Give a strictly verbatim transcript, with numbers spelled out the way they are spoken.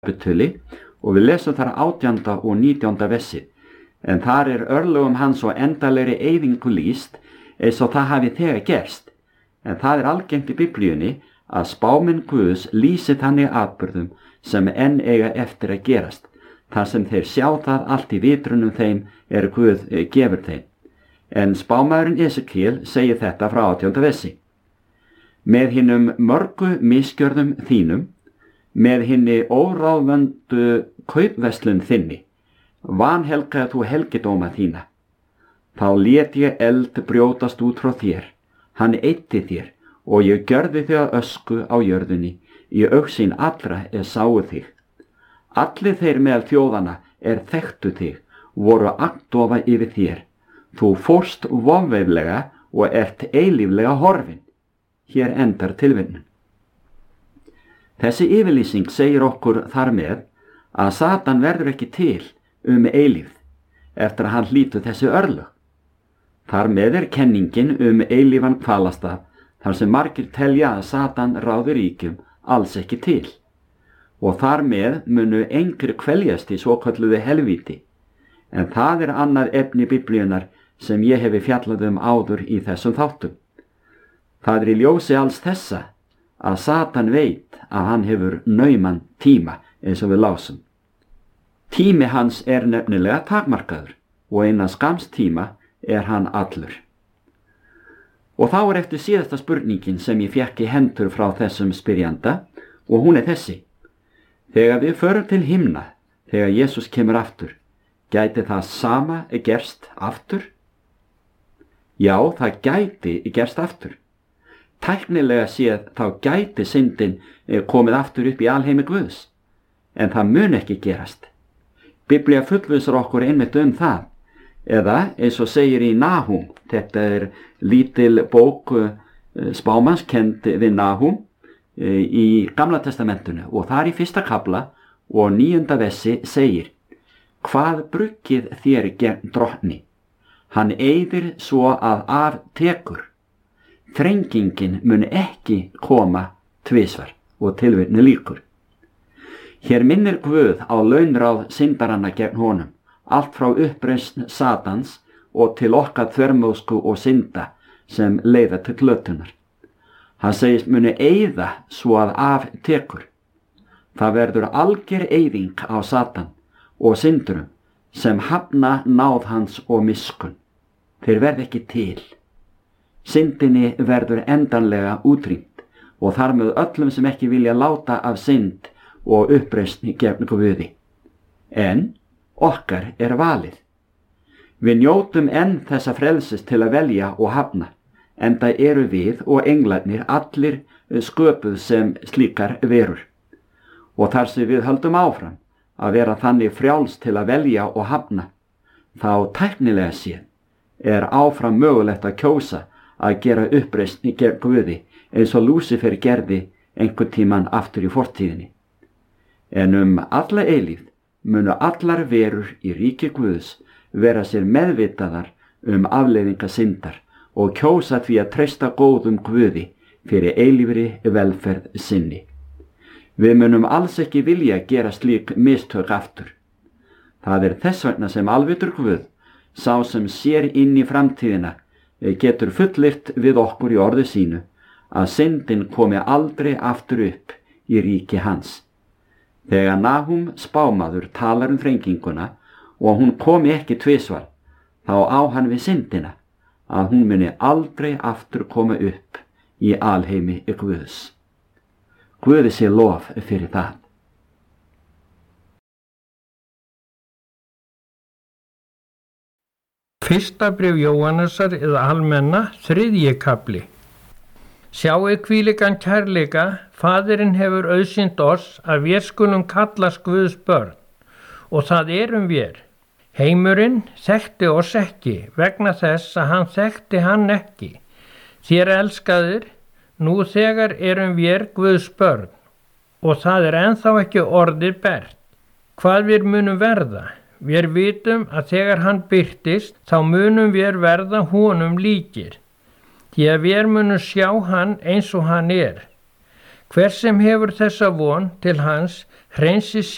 kapituli og við lesum þar átjánda og nítjánda versi, en þar er örlögum hans og endalegri eyðingu lýst eins og það hafi þegar gerst, en það er algengt í Biblíunni að spámenn Guðs lýsi þannig atburðum sem enn eiga eftir að gerast, þar sem þeir sjá það allt í vitrunum þeim er Guð gefur þeim. En spámaðurinn Esekiel segir þetta frá átjánda versi. Með hinnum mörgu misgjörðum þínum, með hinni óráðvöndu kaupverslun þinni, vanhelgaði þú helgidóma þína. Þá lét ég eld brjótast út frá þér, hann eyddi þér, og ég gjörði þig að ösku á jörðunni, í augsýn allra er sáu þig. Allir þeir meðal þjóðana er þekktu þig, voru agndofa yfir þér. Þú fórst vofveiflega og ert eilíflega horfin. Hér endar tilvinnun. Þessi yfirlýsing segir okkur þar með að Satan verður ekki til um eilífð eftir að hann hlýtur þessi örlög. Þar með er kenningin um eilífan kvalastað þar sem margir telja að Satan ráði ríkjum alls ekki til, og þar með munu engri kveljast í svokölluðu helvíti, en það er annað efni Biblíunnar sem ég hefi fjallað um áður í þessum þáttum. Það er í ljósi alls þessa að Satan veit að hann hefur nauman tíma eins og við lásum. Tími hans er nefnilega takmarkaður og innan skams tíma er hann allur. Og þá er eftir síðasta spurningin sem ég fékk í hendur frá þessum spyrjanda, og hún er þessi. Þegar við förum til himna, þegar Jesús kemur aftur, gæti það sama gerst aftur? Já, það gæti gerst aftur. Tæknilega séð þá gæti syndin komið aftur upp í alheimi Guðs, en það mun ekki gerast. Biblía fullvissar okkur einmitt um það, eða eins og segir í Nahum, þetta er lítil bók spámannskend við Nahum í Gamla testamentinu, og þar í fyrsta kafla og níunda versi segir: Hvað bruggið þér gegn drottni? Hann eyðir svo að af tekur. Þrengingin mun ekki koma tvisvar, og tilvitnu lýkur. Hér minnir Guð á launráð syndaranna gegn honum, allt frá uppreisn Satans og til okkar þvermóðsku og synda sem leiða til glötunar. Hann segist muni eyða svo að af tekur. Það verður alger eyðing á Satan og syndurum sem hafna náð hans og miskun. Þeir verð ekki til. Syndinni verður endanlega útrýmt, og þar með öllum sem ekki vilja láta af synd og uppreisn gegn Guði. En okkar er valið. Við njótum enn þessa frelsis til að velja og hafna, enda eru við og englarnir allir sköpuð sem slíkar verur. Og þar sem við höldum áfram að vera þannig frjáls til að velja og hafna, þá tæknilega séð er áfram mögulegt að kjósa að gera uppreisn gegn Guði eins og Lúsifer gerði einhvern tíman aftur í fortíðinni. En um alla eilífð munu allar verur í ríki Guðs vera sér meðvitaðar um afleiðinga syndar og kjósa því að treysta góðum Guði fyrir eilífri velferð sinni. Við munum alls ekki vilja gera slík mistök aftur. Það er þess vegna sem alvitur Guð, sá sem sér inn í framtíðina, getur fullyrt við okkur í orði sínu að syndin komi aldrei aftur upp í ríki hans. Þegar Nahum spámaður talar um þrenginguna og hún komi ekki tvisvar, þá á hann við syndina að hún muni aldrei aftur koma upp í alheimi Guðs. Guði sé lof fyrir það. Fyrsta bréf Jóhannesar eða almenna, þriðji kafli. Sjáu hvílíkan kærleika, Faðirinn hefur auðsýnt oss að vér skulum kallast Guðs börn, og það erum vér. Heimurinn þekkti oss ekki vegna þess að hann þekkti hann ekki. Þér elskaðir, nú þegar erum vér Guðs börn, og það er ennþá ekki orðið bert. Hvað við munum verða? Við vitum að þegar hann birtist, þá munum við verða honum líkir, því að við munum sjá hann eins og hann er. Hver sem hefur þessa von til hans, hreinsi